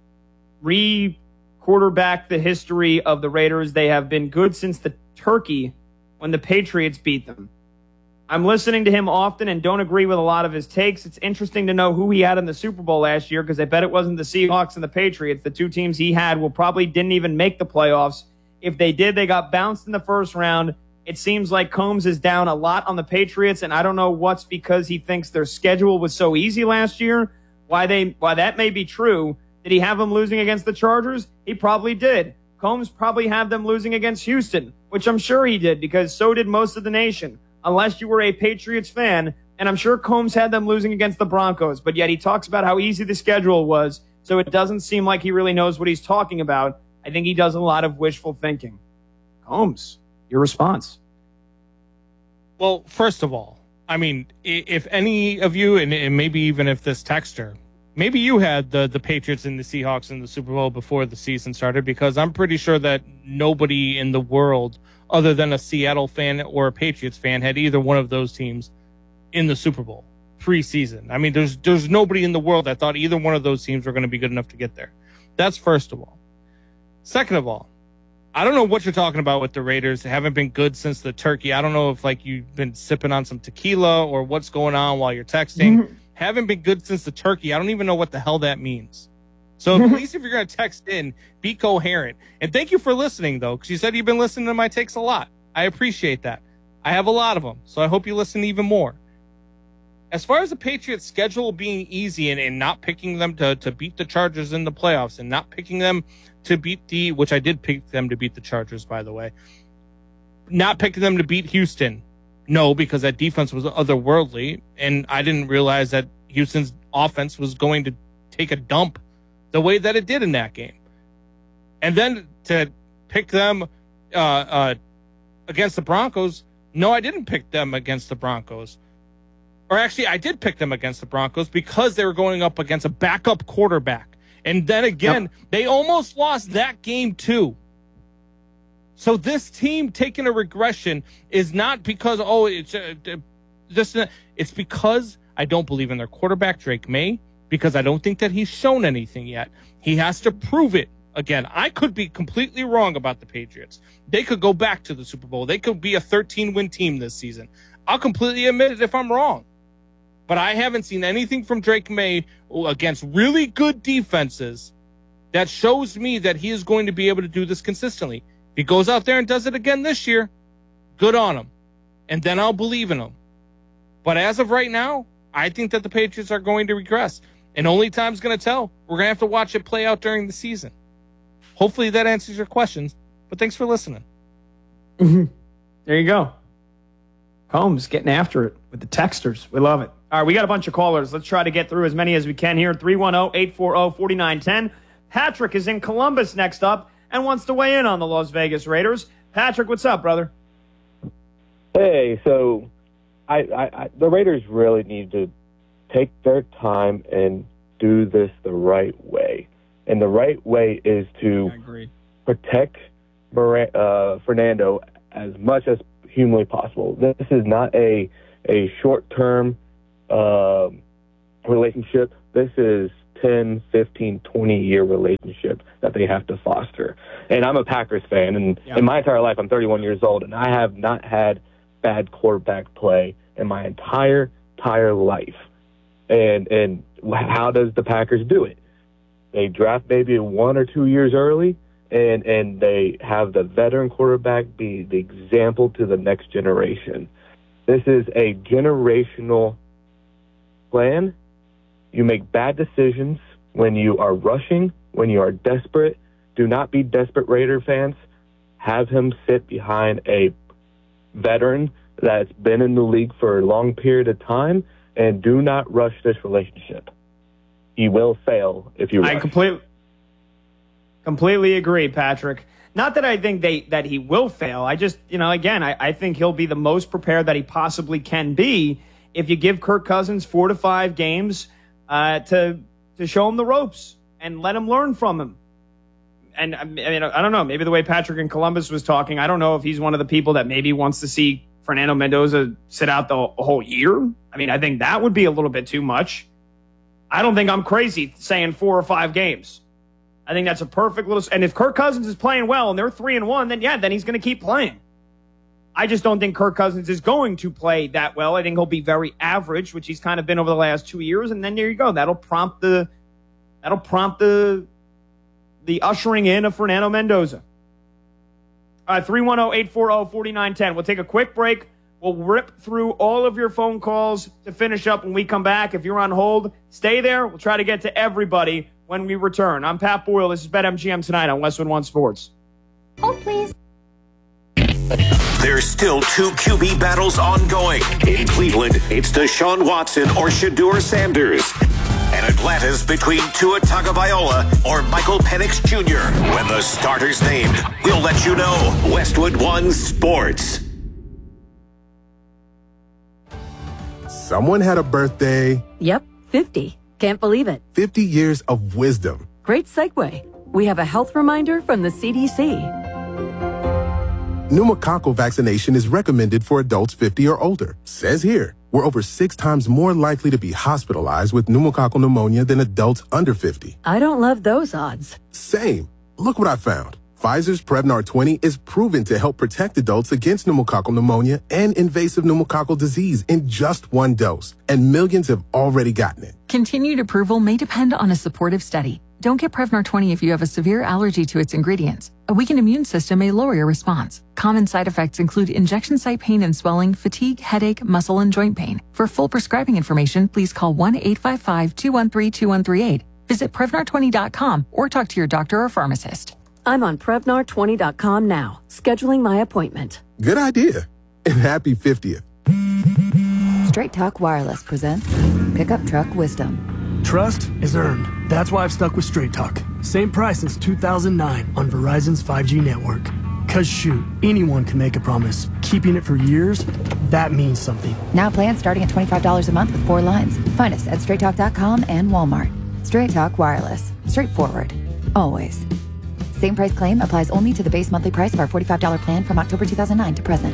Re-quarterback the history of the Raiders. They have been good since the turkey when the Patriots beat them. I'm listening to him often and don't agree with a lot of his takes. It's interesting to know who he had in the Super Bowl last year because I bet it wasn't the Seahawks and the Patriots. The two teams he had will probably didn't even make the playoffs. If they did, they got bounced in the first round. It seems like Combs is down a lot on the Patriots, and I don't know what's because he thinks their schedule was so easy last year. Why they? Why that may be true. Did he have them losing against the Chargers? He probably did. Combs probably had them losing against Houston, which I'm sure he did because so did most of the nation. Unless you were a Patriots fan, and I'm sure Combs had them losing against the Broncos, but yet he talks about how easy the schedule was, so it doesn't seem like he really knows what he's talking about. I think he does a lot of wishful thinking. Combs, your response? Well, first of all, I mean, if any of you, and maybe even if this texter, maybe you had the, the Patriots and the Seahawks in the Super Bowl before the season started, because I'm pretty sure that nobody in the world other than a Seattle fan or a Patriots fan had either one of those teams in the Super Bowl preseason. I mean, there's there's nobody in the world that thought either one of those teams were going to be good enough to get there. That's first of all. Second of all, I don't know what you're talking about with the Raiders. They haven't been good since the turkey. I don't know if like you've been sipping on some tequila or what's going on while you're texting. Mm-hmm. Haven't been good since the turkey. I don't even know what the hell that means. So at least if you're going to text in, be coherent. And thank you for listening, though, because you said you've been listening to my takes a lot. I appreciate that. I have a lot of them, so I hope you listen even more. As far as the Patriots' schedule being easy and, and not picking them to, to beat the Chargers in the playoffs and not picking them to beat the, which I did pick them to beat the Chargers, by the way, not picking them to beat Houston. No, because that defense was otherworldly, and I didn't realize that Houston's offense was going to take a dump the way that it did in that game. And then to pick them uh, uh, against the Broncos, no, I didn't pick them against the Broncos. Or actually, I did pick them against the Broncos because they were going up against a backup quarterback. And then again, yep. They almost lost that game too. So this team taking a regression is not because, oh, it's uh, this. It's because I don't believe in their quarterback, Drake May, because I don't think that he's shown anything yet. He has to prove it. Again, I could be completely wrong about the Patriots. They could go back to the Super Bowl. They could be a thirteen-win team this season. I'll completely admit it if I'm wrong. But I haven't seen anything from Drake May against really good defenses that shows me that he is going to be able to do this consistently. If he goes out there and does it again this year, good on him. And then I'll believe in him. But as of right now, I think that the Patriots are going to regress. And only time's going to tell. We're going to have to watch it play out during the season. Hopefully that answers your questions. But thanks for listening. Mm-hmm. There you go. Combs getting after it with the texters. We love it. All right, we got a bunch of callers. Let's try to get through as many as we can here. three one zero, eight four zero, four nine one zero. Patrick is in Columbus next up. and wants to weigh in on the Las Vegas Raiders. Patrick, what's up, brother? Hey, so I, I, I the Raiders really need to take their time and do this the right way. And the right way is to protect Moran, uh, Fernando as much as humanly possible. This is not a a short-term uh, relationship. This is ten, fifteen, twenty-year relationship that they have to foster. And I'm a Packers fan, and yeah. in my entire life, I'm thirty-one years old, and I have not had bad quarterback play in my entire, entire life. And and how does the Packers do it? They draft maybe one or two years early, and, and they have the veteran quarterback be the example to the next generation. This is a generational plan. You make bad decisions when you are rushing, when you are desperate. Do not be desperate, Raider fans. Have him sit behind a veteran that's been in the league for a long period of time, and do not rush this relationship. He will fail if you rush. I completely, completely agree, Patrick. Not that I think they that he will fail. I just, you know, again, I, I think he'll be the most prepared that he possibly can be if you give Kirk Cousins four to five games uh, to to show him the ropes and let him learn from him. And I mean, I don't know, maybe the way Patrick in Columbus was talking, I don't know if he's one of the people that maybe wants to see Fernando Mendoza sit out the whole year. I mean, I think that would be a little bit too much. I don't think I'm crazy saying four or five games. I think that's a perfect little... And if Kirk Cousins is playing well and they're three and one, then yeah, then he's going to keep playing. I just don't think Kirk Cousins is going to play that well. I think he'll be very average, which he's kind of been over the last two years. And then there you go. That'll prompt the... That'll prompt the... The ushering in of Fernando Mendoza. Uh, three one zero, eight four zero, four nine one zero. We'll take a quick break. We'll rip through all of your phone calls to finish up when we come back. If you're on hold, stay there. We'll try to get to everybody when we return. I'm Pat Boyle. This is BetMGM Tonight on Westwood One Sports. Hold, please. There's still two Q B battles ongoing. In Cleveland, it's Deshaun Watson or Shedeur Sanders. And Atlanta's between Tua Tagovailoa or Michael Penix Junior When the starter's named, we'll let you know. Westwood One Sports. Someone had a birthday. Yep, fifty. Can't believe it. fifty years of wisdom. Great segue. We have a health reminder from the C D C. Pneumococcal vaccination is recommended for adults fifty or older. Says here, we're over six times more likely to be hospitalized with pneumococcal pneumonia than adults under fifty. I don't love those odds. Same. Look what I found. Pfizer's Prevnar twenty is proven to help protect adults against pneumococcal pneumonia and invasive pneumococcal disease in just one dose, and millions have already gotten it. Continued approval may depend on a supportive study. Don't get Prevnar twenty if you have a severe allergy to its ingredients. A weakened immune system may lower your response. Common side effects include injection site pain and swelling, fatigue, headache, muscle, and joint pain. For full prescribing information, please call one eight five five, two one three, two one three eight. Visit Prevnar twenty dot com or talk to your doctor or pharmacist. I'm on Prevnar twenty dot com now, scheduling my appointment. Good idea. And happy fiftieth. Straight Talk Wireless presents Pickup Truck Wisdom. Trust is earned. That's why I've stuck with Straight Talk. Same price since two thousand nine on Verizon's five G network. Cause shoot, anyone can make a promise. Keeping it for years, that means something. Now plans starting at twenty-five dollars a month with four lines. Find us at straight talk dot com and Walmart. Straight Talk Wireless. Straightforward. Always. Same price claim applies only to the base monthly price of our forty-five dollars plan from October two thousand nine to present.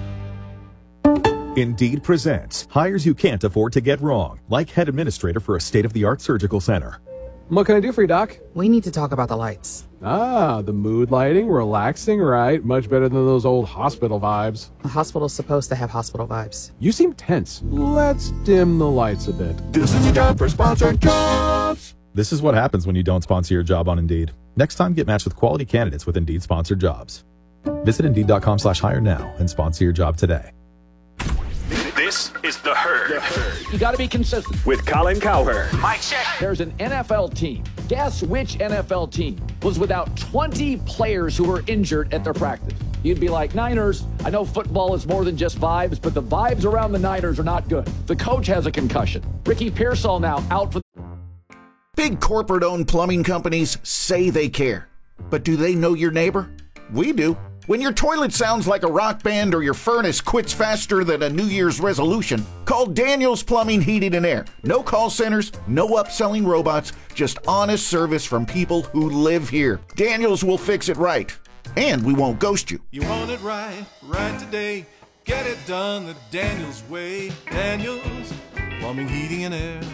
Indeed presents hires you can't afford to get wrong, like head administrator for a state-of-the-art surgical center. What can I do for you, Doc? We need to talk about the lights. Ah, the mood lighting, relaxing, right? Much better than those old hospital vibes. A hospital's supposed to have hospital vibes. You seem tense. Let's dim the lights a bit. This is your time for sponsored jobs. This is what happens when you don't sponsor your job on Indeed. Next time, get matched with quality candidates with Indeed sponsored jobs. Visit Indeed dot com slash hire now and sponsor your job today. This is The Herd. The Herd. You got to be consistent. With Colin Cowherd. Mike check. There's an N F L team. Guess which N F L team was without twenty players who were injured at their practice? You'd be like, Niners. I know football is more than just vibes, but the vibes around the Niners are not good. The coach has a concussion. Ricky Pearsall now out for... Big corporate-owned plumbing companies say they care. But do they know your neighbor? We do. When your toilet sounds like a rock band or your furnace quits faster than a New Year's resolution, call Daniels Plumbing, Heating, and Air. No call centers, no upselling robots, just honest service from people who live here. Daniels will fix it right, and we won't ghost you. You want it right, right today. Get it done the Daniels way. Daniels Plumbing, Heating, and Air.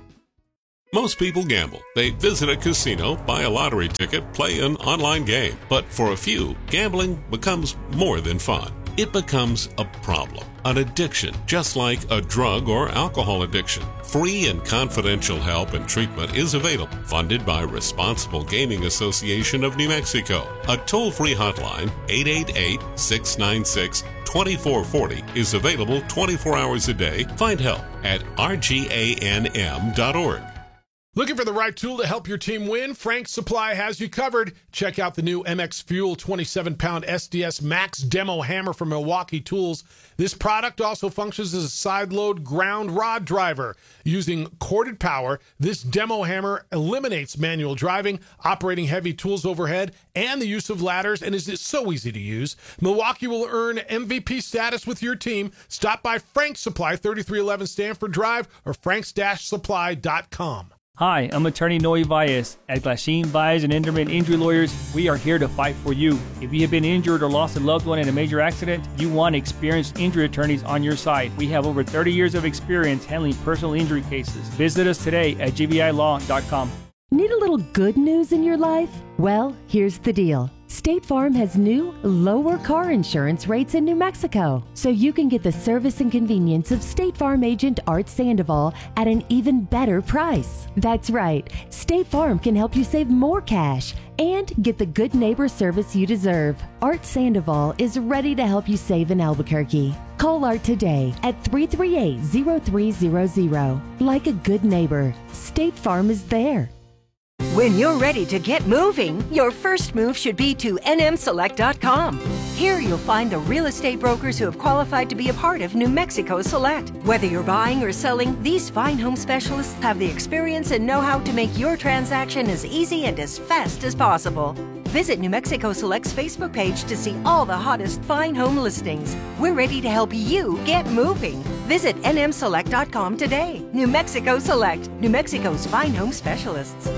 Most people gamble. They visit a casino, buy a lottery ticket, play an online game. But for a few, gambling becomes more than fun. It becomes a problem, an addiction, just like a drug or alcohol addiction. Free and confidential help and treatment is available, funded by Responsible Gaming Association of New Mexico. A toll-free hotline, eight eight eight, six nine six, two four four zero, is available twenty-four hours a day. Find help at R G A N M dot org. Looking for the right tool to help your team win? Frank's Supply has you covered. Check out the new M X Fuel twenty-seven pound S D S Max Demo Hammer from Milwaukee Tools. This product also functions as a side-load ground rod driver. Using corded power, this demo hammer eliminates manual driving, operating heavy tools overhead, and the use of ladders, and is so easy to use. Milwaukee will earn M V P status with your team. Stop by Frank's Supply, thirty-three eleven Stanford Drive, or franks dash supply dot com. Hi, I'm attorney Noe Valles. At Glasheen, Valles and Enderman Injury Lawyers, we are here to fight for you. If you have been injured or lost a loved one in a major accident, you want experienced injury attorneys on your side. We have over thirty years of experience handling personal injury cases. Visit us today at G B I law dot com. Need a little good news in your life? Well, here's the deal. State Farm has new, lower car insurance rates in New Mexico, so you can get the service and convenience of State Farm agent Art Sandoval at an even better price. That's right, State Farm can help you save more cash and get the good neighbor service you deserve. Art Sandoval is ready to help you save in Albuquerque. Call Art today at three three eight, zero three zero zero. Like a good neighbor, State Farm is there. When you're ready to get moving, your first move should be to N M select dot com. Here you'll find the real estate brokers who have qualified to be a part of New Mexico Select. Whether you're buying or selling, these fine home specialists have the experience and know-how to make your transaction as easy and as fast as possible. Visit New Mexico Select's Facebook page to see all the hottest fine home listings. We're ready to help you get moving. Visit N M select dot com today. New Mexico Select, New Mexico's fine home specialists.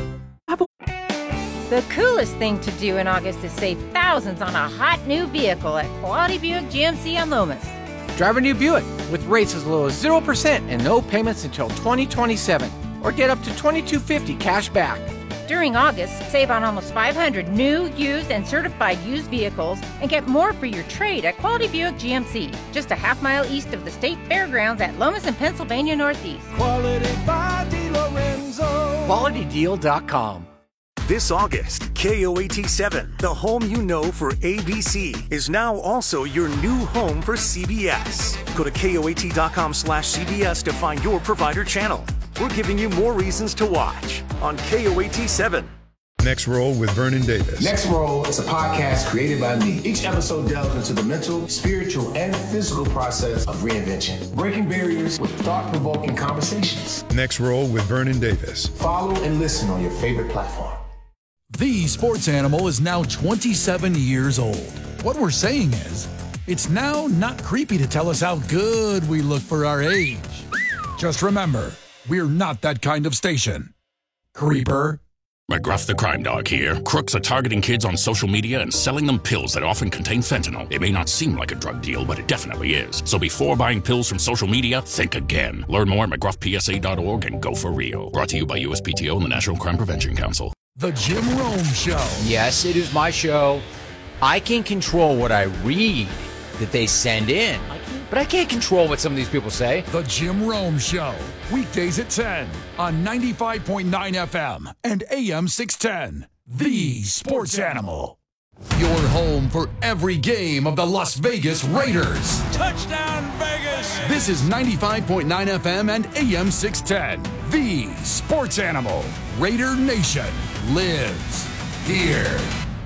The coolest thing to do in August is save thousands on a hot new vehicle at Quality Buick G M C on Loomis. Drive a new Buick with rates as low as zero percent and no payments until twenty twenty-seven. Or get up to twenty-two fifty cash back. During August, save on almost five hundred new, used, and certified used vehicles and get more for your trade at Quality Buick G M C, just a half mile east of the State Fairgrounds at Lomas and Pennsylvania Northeast. Quality by DiLorenzo. Quality Deal dot com. This August, K O A T seven, the home you know for A B C, is now also your new home for C B S. Go to K O A T dot com slash C B S to find your provider channel. We're giving you more reasons to watch on K O A T seven. Next Roll with Vernon Davis. Next Roll is a podcast created by me. Each episode delves into the mental, spiritual, and physical process of reinvention, breaking barriers with thought-provoking conversations. Next Roll with Vernon Davis. Follow and listen on your favorite platform. The Sports Animal is now twenty-seven years old. What we're saying is, it's now not creepy to tell us how good we look for our age. Just remember, we're not that kind of station. Creeper. McGruff the Crime Dog here. Crooks are targeting kids on social media and selling them pills that often contain fentanyl. It may not seem like a drug deal, but it definitely is. So before buying pills from social media, think again. Learn more at McGruff P S A dot org and go for real. Brought to you by U S P T O and the National Crime Prevention Council. The Jim Rome Show. Yes, it is my show. I can control what I read that they send in, but I can't control what some of these people say. The Jim Rome Show. Weekdays at ten on ninety-five point nine F M and A M six ten. The Sports Animal. Your home for every game of the Las Vegas Raiders. Touchdown, Vegas! This is ninety-five point nine F M and A M six ten. The Sports Animal. Raider Nation lives here.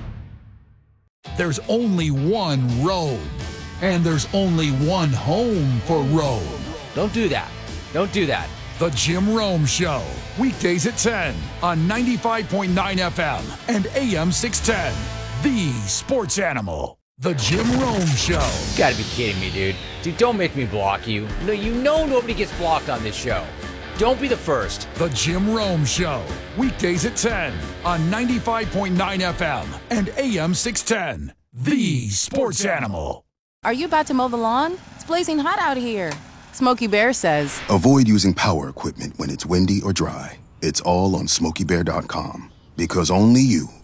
There's only one Rome, and there's only one home for Rome. Don't do that. Don't do that. The Jim Rome Show. Weekdays at ten on ninety-five point nine F M and A M six ten. The Sports Animal. The Jim Rome Show. You gotta be kidding me, dude. Dude, don't make me block you. No, you know nobody gets blocked on this show. Don't be the first. The Jim Rome Show. Weekdays at ten on ninety-five point nine F M and A M six ten. The Sports Animal. Are you about to mow the lawn? It's blazing hot out here. Smokey Bear says, avoid using power equipment when it's windy or dry. It's all on smokey bear dot com. Because only you